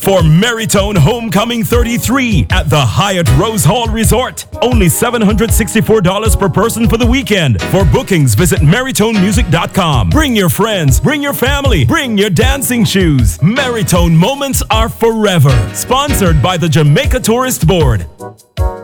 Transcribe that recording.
for Maritone Homecoming 33 at the Hyatt Rose Hall Resort. Only $764 per person for the weekend. For bookings, visit MaritoneMusic.com. Bring your friends, bring your family, bring your dancing shoes. Maritone moments are forever. Sponsored by the Jamaica Tourist Board.